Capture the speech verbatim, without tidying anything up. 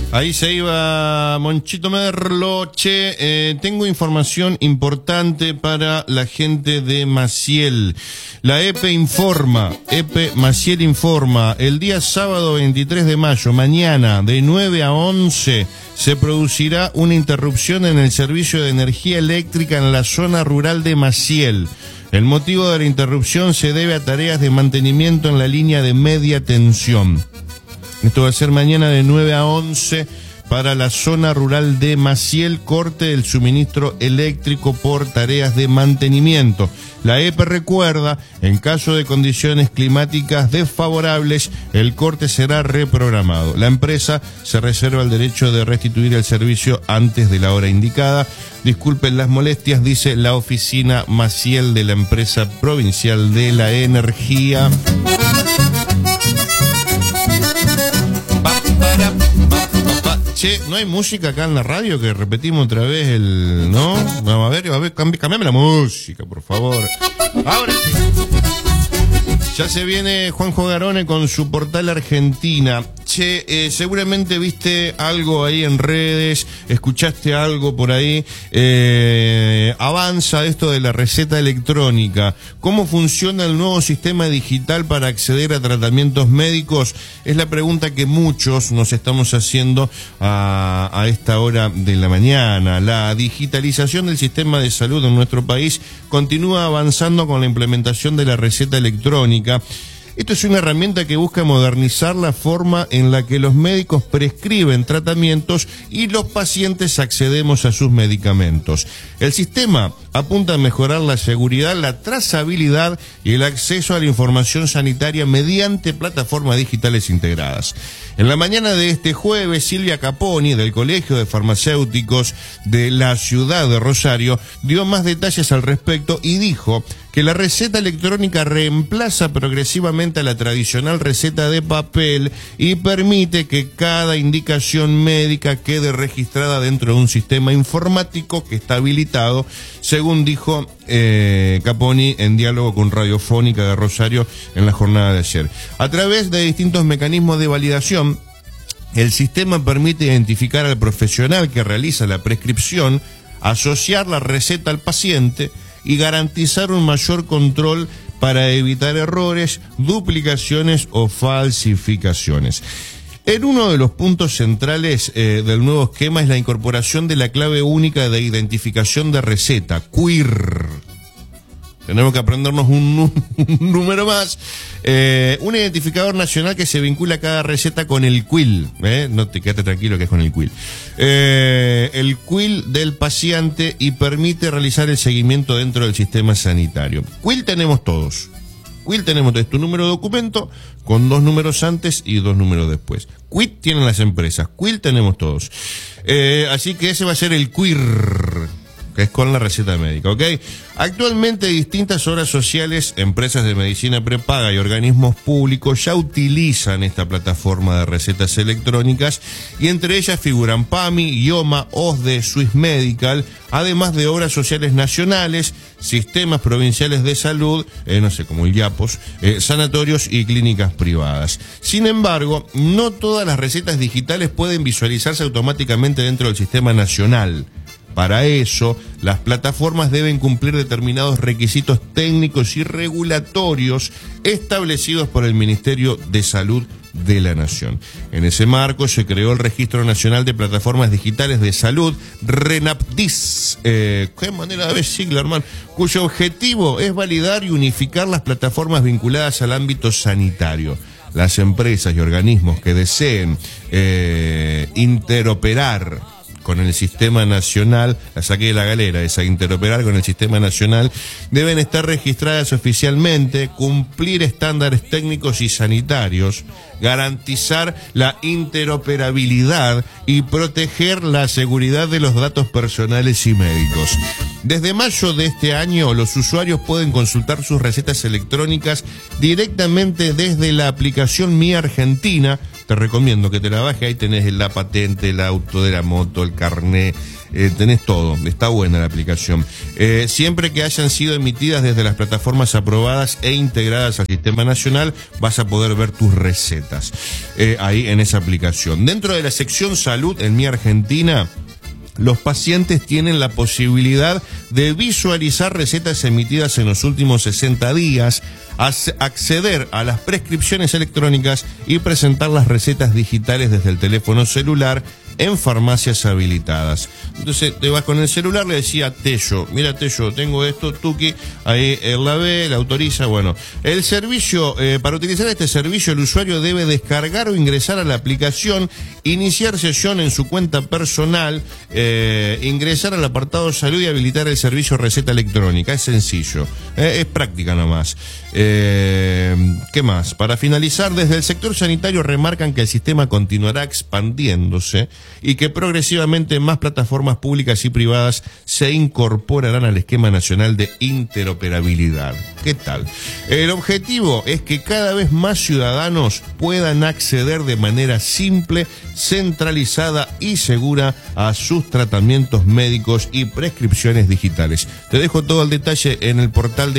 Ahí se iba Monchito Merlo. Che, eh, tengo información importante para la gente de Maciel. La E P E informa, E P E Maciel informa, el día sábado veintitrés de mayo, mañana, de nueve a once, se producirá una interrupción en el servicio de energía eléctrica en la zona rural de Maciel. El motivo de la interrupción se debe a tareas de mantenimiento en la línea de media tensión. Esto va a ser mañana de nueve a once para la zona rural de Maciel, corte del suministro eléctrico por tareas de mantenimiento. La E P E recuerda, en caso de condiciones climáticas desfavorables, el corte será reprogramado. La empresa se reserva el derecho de restituir el servicio antes de la hora indicada. Disculpen las molestias, dice la oficina Maciel de la empresa provincial de la energía. Che, ¿no hay música acá en la radio que repetimos otra vez el... ¿No? Vamos a ver, a ver, cambi, cambiame la música, por favor. Ahora sí. Ya se viene Juanjo Garone con su portal Argentina. Che, eh, seguramente viste algo ahí en redes, escuchaste algo por ahí. Eh, avanza esto de la receta electrónica. ¿Cómo funciona el nuevo sistema digital para acceder a tratamientos médicos? Es la pregunta que muchos nos estamos haciendo a, a esta hora de la mañana. La digitalización del sistema de salud en nuestro país continúa avanzando con la implementación de la receta electrónica. Esto es una herramienta que busca modernizar la forma en la que los médicos prescriben tratamientos y los pacientes accedemos a sus medicamentos. El sistema apunta a mejorar la seguridad, la trazabilidad y el acceso a la información sanitaria mediante plataformas digitales integradas. En la mañana de este jueves, Silvia Caponi, del Colegio de Farmacéuticos de la ciudad de Rosario, dio más detalles al respecto y dijo que la receta electrónica reemplaza progresivamente a la tradicional receta de papel y permite que cada indicación médica quede registrada dentro de un sistema informático que está habilitado, según dijo eh, Caponi en diálogo con Radiofónica de Rosario en la jornada de ayer. A través de distintos mecanismos de validación, el sistema permite identificar al profesional que realiza la prescripción, asociar la receta al paciente y garantizar un mayor control para evitar errores, duplicaciones o falsificaciones. En uno de los puntos centrales eh, del nuevo esquema es la incorporación de la clave única de identificación de receta, Q I R. Tenemos que aprendernos un, un número más. Eh, un identificador nacional que se vincula a cada receta con el Q I L. ¿eh? No te quédate tranquilo que es con el Q I L. Eh, el Q I L del paciente y permite realizar el seguimiento dentro del sistema sanitario. Q I L tenemos todos. Q I L tenemos es tu número de documento con dos números antes y dos números después. Q I T tienen las empresas. Q I L tenemos todos. Eh, así que ese va a ser el Q I R, que es con la receta médica, ¿ok? Actualmente distintas obras sociales, empresas de medicina prepaga y organismos públicos ya utilizan esta plataforma de recetas electrónicas y entre ellas figuran PAMI, IOMA, OSDE, Swiss Medical, además de obras sociales nacionales, sistemas provinciales de salud, eh, no sé, como el IAPOS, eh, sanatorios y clínicas privadas. Sin embargo, no todas las recetas digitales pueden visualizarse automáticamente dentro del sistema nacional. Para eso, las plataformas deben cumplir determinados requisitos técnicos y regulatorios establecidos por el Ministerio de Salud de la Nación. En ese marco se creó el Registro Nacional de Plataformas Digitales de Salud, RENAPDIS, eh, qué manera de ver sigla, hermano, cuyo objetivo es validar y unificar las plataformas vinculadas al ámbito sanitario. Las empresas y organismos que deseen eh, interoperar con el sistema nacional, la saqué de la galera, esa interoperar con el sistema nacional, deben estar registradas oficialmente, cumplir estándares técnicos y sanitarios, garantizar la interoperabilidad y proteger la seguridad de los datos personales y médicos. Desde mayo de este año, los usuarios pueden consultar sus recetas electrónicas directamente desde la aplicación Mi Argentina. Te recomiendo que te la bajes, ahí tenés la patente, el auto de la moto, el carné, eh, tenés todo, está buena la aplicación. Eh, siempre que hayan sido emitidas desde las plataformas aprobadas e integradas al sistema nacional, vas a poder ver tus recetas eh, ahí en esa aplicación. Dentro de la sección salud en Mi Argentina, los pacientes tienen la posibilidad de visualizar recetas emitidas en los últimos sesenta días, acceder a las prescripciones electrónicas y presentar las recetas digitales desde el teléfono celular en farmacias habilitadas. Entonces te vas con el celular, le decía Tello, mira Tello, tengo esto, Tuki, ahí él la ve, la autoriza. Bueno, el servicio, eh, para utilizar este servicio el usuario debe descargar o ingresar a la aplicación, iniciar sesión en su cuenta personal, eh, ingresar al apartado salud y habilitar el servicio receta electrónica. Es sencillo, eh, es práctica nomás. Eh, ¿Qué más? Para finalizar, desde el sector sanitario remarcan que el sistema continuará expandiéndose y que progresivamente más plataformas públicas y privadas se incorporarán al esquema nacional de interoperabilidad. ¿Qué tal? El objetivo es que cada vez más ciudadanos puedan acceder de manera simple, centralizada y segura a sus tratamientos médicos y prescripciones digitales. Te dejo todo el detalle en el portal de